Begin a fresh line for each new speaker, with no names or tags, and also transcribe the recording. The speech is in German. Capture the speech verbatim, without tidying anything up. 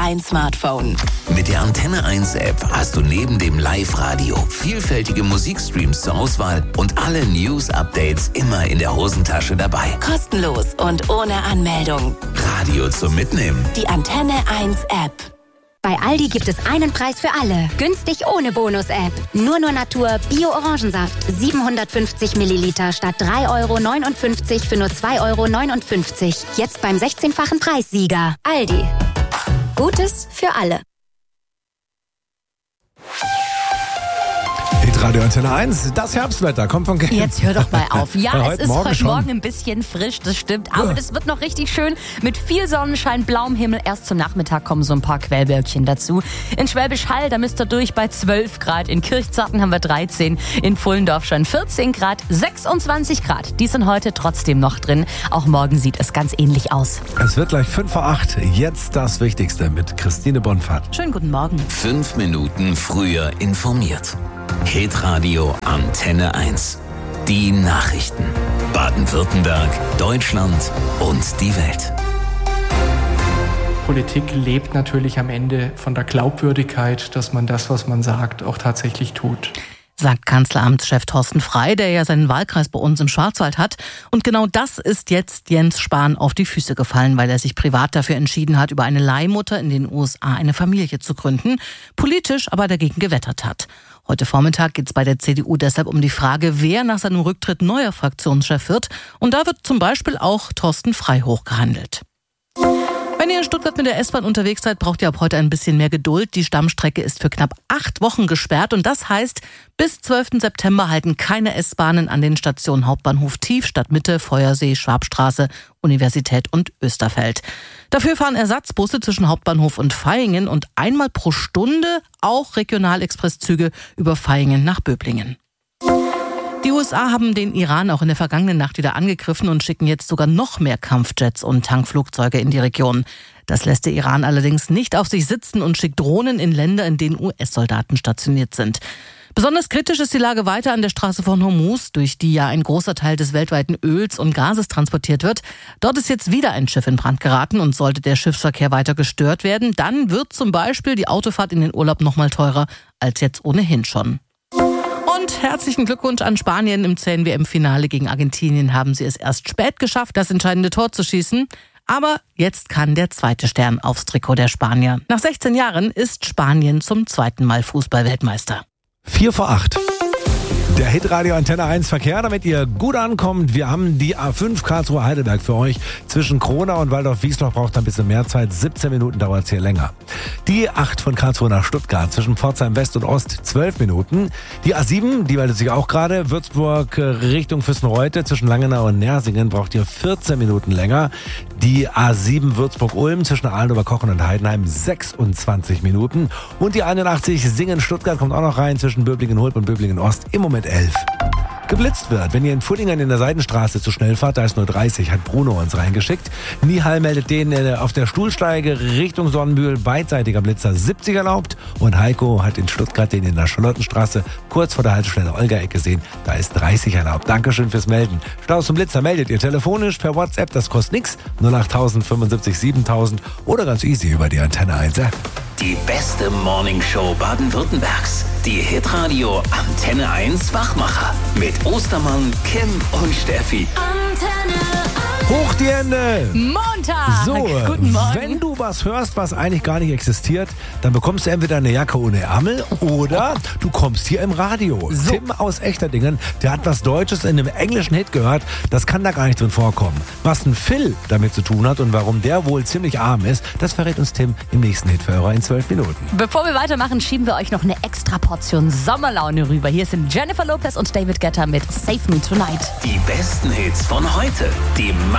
eins Smartphone.
Mit der Antenne eins App hast du neben dem Live-Radio vielfältige Musikstreams zur Auswahl und alle News-Updates immer in der Hosentasche dabei.
Kostenlos und ohne Anmeldung.
Radio zum Mitnehmen.
Die Antenne eins App.
Bei Aldi gibt es einen Preis für alle. Günstig ohne Bonus-App. Nur nur Natur Bio-Orangensaft. siebenhundertfünfzig Milliliter statt drei Euro neunundfünfzig für nur zwei Euro neunundfünfzig. Jetzt beim sechzehnfachen Preissieger. Aldi. Gutes für alle.
Radio Antenne eins, das Herbstwetter kommt von Kim.
Jetzt hör doch mal auf. Ja,
ja
es ist
Morgen
heute
schon.
Morgen ein bisschen frisch, das stimmt. Aber das wird noch richtig schön mit viel Sonnenschein, blauem Himmel. Erst zum Nachmittag kommen so ein paar Quellwölkchen dazu. In Schwäbisch Hall, da müsst ihr durch bei zwölf Grad. In Kirchzarten haben wir dreizehn. In Pfullendorf schon vierzehn Grad. sechsundzwanzig Grad. Die sind heute trotzdem noch drin. Auch morgen sieht es ganz ähnlich aus.
Es wird gleich fünf vor acht. Jetzt das Wichtigste mit Christine Bonfahrt.
Schönen guten Morgen.
Fünf Minuten früher informiert. Hitradio Antenne eins. Die Nachrichten. Baden-Württemberg, Deutschland und die Welt.
Politik lebt natürlich am Ende von der Glaubwürdigkeit, dass man das, was man sagt, auch tatsächlich tut.
Sagt Kanzleramtschef Thorsten Frey, der ja seinen Wahlkreis bei uns im Schwarzwald hat. Und genau das ist jetzt Jens Spahn auf die Füße gefallen, weil er sich privat dafür entschieden hat, über eine Leihmutter in den U S A eine Familie zu gründen, politisch aber dagegen gewettert hat. Heute Vormittag geht es bei der C D U deshalb um die Frage, wer nach seinem Rücktritt neuer Fraktionschef wird. Und da wird zum Beispiel auch Thorsten Frey hochgehandelt. Wenn ihr in Stuttgart mit der S-Bahn unterwegs seid, braucht ihr ab heute ein bisschen mehr Geduld. Die Stammstrecke ist für knapp acht Wochen gesperrt und das heißt, bis zwölften September halten keine S-Bahnen an den Stationen Hauptbahnhof Tief, Stadtmitte, Feuersee, Schwabstraße, Universität und Österfeld. Dafür fahren Ersatzbusse zwischen Hauptbahnhof und Vaihingen und einmal pro Stunde auch Regionalexpresszüge über Vaihingen nach Böblingen. Die U S A haben den Iran auch in der vergangenen Nacht wieder angegriffen und schicken jetzt sogar noch mehr Kampfjets und Tankflugzeuge in die Region. Das lässt der Iran allerdings nicht auf sich sitzen und schickt Drohnen in Länder, in denen U S-Soldaten stationiert sind. Besonders kritisch ist die Lage weiter an der Straße von Hormuz, durch die ja ein großer Teil des weltweiten Öls und Gases transportiert wird. Dort ist jetzt wieder ein Schiff in Brand geraten und sollte der Schiffsverkehr weiter gestört werden, dann wird zum Beispiel die Autofahrt in den Urlaub noch mal teurer als jetzt ohnehin schon. Und herzlichen Glückwunsch an Spanien. Im zähen W M-Finale gegen Argentinien haben sie es erst spät geschafft, das entscheidende Tor zu schießen. Aber jetzt kann der zweite Stern aufs Trikot der Spanier. Nach sechzehn Jahren ist Spanien zum zweiten Mal Fußball-Weltmeister.
Vier vor acht. Der Hitradio Antenne eins Verkehr, damit ihr gut ankommt. Wir haben die A fünf Karlsruhe Heidelberg für euch. Zwischen Krona und Waldorf-Wiesloch braucht ein bisschen mehr Zeit. siebzehn Minuten dauert es hier länger. Die acht von Karlsruhe nach Stuttgart zwischen Pforzheim West und Ost zwölf Minuten. Die A sieben, die meldet sich auch gerade. Würzburg Richtung Füssenreute zwischen Langenau und Nersingen braucht ihr vierzehn Minuten länger. Die A sieben Würzburg-Ulm zwischen Ahlenoberkochen und Heidenheim sechsundzwanzig Minuten. Und die einundachtzig Singen-Stuttgart kommt auch noch rein zwischen Böblingen-Hulp und Böblingen-Ost im Moment elf. Geblitzt wird, wenn ihr in Fullingen in der Seidenstraße zu schnell fahrt, da ist nur dreißig, hat Bruno uns reingeschickt. Nihal meldet den auf der Stuhlsteige Richtung Sonnenbühl, beidseitiger Blitzer siebzig erlaubt. Und Heiko hat in Stuttgart den in der Charlottenstraße kurz vor der Haltestelle Olga-Eck gesehen, da ist dreißig erlaubt. Dankeschön fürs Melden. Staus zum Blitzer meldet ihr telefonisch per WhatsApp, das kostet nichts, null acht null null fünf sieben siebentausend oder ganz easy über die Antenne eins App.
Die beste Morningshow Baden-Württembergs. Die Hitradio Antenne eins Wachmacher. Mit Ostermann, Kim und Steffi.
Antenne eins.
Hoch die Hände!
Montag!
So,
Guten Morgen.
wenn du was hörst, was eigentlich gar nicht existiert, dann bekommst du entweder eine Jacke ohne Ärmel oder du kommst hier im Radio.
So.
Tim aus Echterdingen, der hat was Deutsches in einem englischen Hit gehört, das kann da gar nicht drin vorkommen. Was ein Phil damit zu tun hat und warum der wohl ziemlich arm ist, das verrät uns Tim im nächsten Hitführer in zwölf Minuten.
Bevor wir weitermachen, schieben wir euch noch eine extra Portion Sommerlaune rüber. Hier sind Jennifer Lopez und David Guetta mit Save Me Tonight.
Die besten Hits von heute. Die